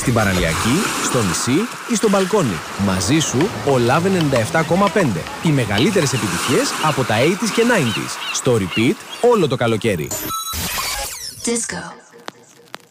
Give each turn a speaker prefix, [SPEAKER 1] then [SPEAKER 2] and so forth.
[SPEAKER 1] Στην παραλιακή, στο νησί ή στο μπαλκόνι. Μαζί σου ο Love 97,5. Οι μεγαλύτερες επιτυχίες από τα 80s και 90s. Στο repeat όλο το καλοκαίρι.
[SPEAKER 2] Disco.